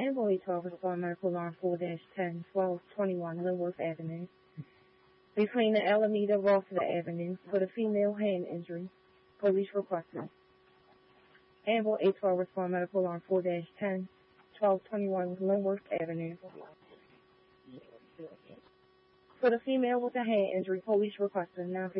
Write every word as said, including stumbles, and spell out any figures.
Ambulance twelve respond medical alarm four ten twelve twenty-one Linworth Avenue. Between the Alameda Rossiter Avenue for the female hand injury. Police requested. Ambulance eight twelve respond medical alarm four ten twelve twenty-one Linworth Avenue. For the female with the hand injury, police requested. Now